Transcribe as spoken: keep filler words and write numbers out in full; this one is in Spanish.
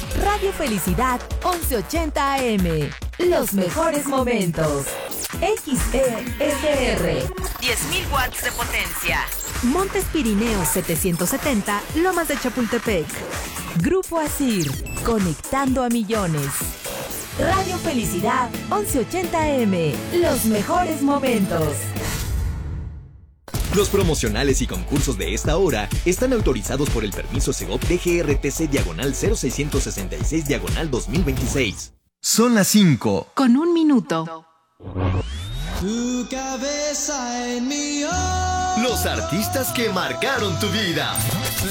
Radio Felicidad once ochenta A M. Los mejores momentos. X E S R. diez mil watts de potencia. Montes Pirineos setecientos setenta, Lomas de Chapultepec. Grupo Asir, conectando a millones. Radio Felicidad once ochenta A M. Los mejores momentos. Los promocionales y concursos de esta hora están autorizados por el permiso Segov D G R T C diagonal cero seiscientos sesenta y seis diagonal dos mil veintiséis. Son las cinco. Con un minuto. Tu cabeza en mi ojo. Los artistas que marcaron tu vida.